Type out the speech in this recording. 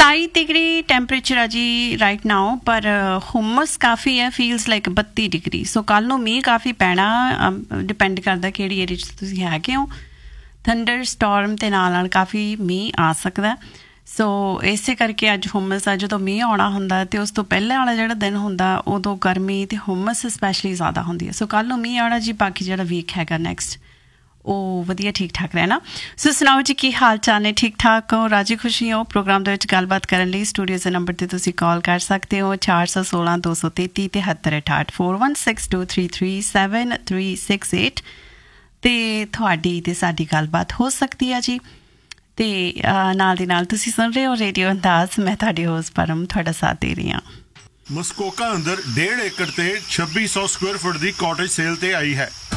27 degree temperature ਆ ਜੀ right now, ਪਰ ਹੁਮਸ ਕਾਫੀ ਹੈ, ਫੀਲਸ ਲਾਈਕ 32 ਡਿਗਰੀ। ਸੋ ਕੱਲ੍ਹ ਨੂੰ ਮੀਂਹ ਕਾਫੀ ਪੈਣਾ, ਡਿਪੈਂਡ ਕਰਦਾ ਕਿਹੜੀ ਏਰੀਆ 'ਚ ਤੁਸੀਂ ਹੈਗੇ ਹੋ। ਥੰਡਰ ਸਟੋਰਮ ਦੇ ਨਾਲ ਕਾਫੀ ਮੀਂਹ ਆ ਸਕਦਾ। ਸੋ ਇਸੇ ਕਰਕੇ ਅੱਜ ਹੁਮਸ ਆ। ਜਦੋਂ ਮੀਂਹ ਆਉਣਾ ਹੁੰਦਾ ਅਤੇ ਉਸ ਤੋਂ ਪਹਿਲਾਂ ਵਾਲਾ ਜਿਹੜਾ ਦਿਨ ਹੁੰਦਾ ਉਦੋਂ ਗਰਮੀ ਅਤੇ ਹੁਮਸ ਸਪੈਸ਼ਲੀ ਜ਼ਿਆਦਾ ਹੁੰਦੀ ਹੈ। ਸੋ ਕੱਲ੍ਹ ਨੂੰ ਮੀਂਹ ਆਉਣਾ ਜੀ, ਬਾਕੀ ਜਿਹੜਾ ਵੀਕ ਹੈਗਾ ਨੈਕਸਟ ਉਹ ਵਧੀਆ ਠੀਕ ਠਾਕ ਰਹਿਣਾ। ਸੋ ਸੁਣਾਓ ਜੀ, ਕੀ ਹਾਲ ਚਾਲ ਨੇ? ਠੀਕ ਠਾਕ ਹੋ, ਰਾਜੀ ਖੁਸ਼ੀ ਹੋ? ਪ੍ਰੋਗਰਾਮ ਦੇ ਵਿੱਚ ਗੱਲਬਾਤ ਕਰਨ ਲਈ ਸਟੂਡੀਓ ਦੇ ਨੰਬਰ 'ਤੇ ਤੁਸੀਂ ਕਾਲ ਕਰ ਸਕਦੇ ਹੋ 416 233 7368 4162337368 ਅਤੇ ਤੁਹਾਡੀ ਅਤੇ ਸਾਡੀ ਗੱਲਬਾਤ ਹੋ ਸਕਦੀ ਆ ਜੀ। ਅਤੇ ਨਾਲ ਦੀ ਨਾਲ ਤੁਸੀਂ ਸੁਣ ਰਹੇ ਹੋ ਰੇਡੀਓ ਅੰਦਾਜ਼। ਮੈਂ ਤੁਹਾਡੀ ਹੋਸਟ ਪਰਮ ਤੁਹਾਡਾ ਸਾਥ ਦੇ ਰਹੀ ਹਾਂ। ਮਸਕੋਕਾ ਅੰਦਰ 1.5 ਏਕੜ ਤੇ 2600 ਸਕੁਅਰ ਫੁੱਟ ਦੀ ਕਾਟੇਜ ਸੇਲ ਤੇ ਆਈ ਹੈ।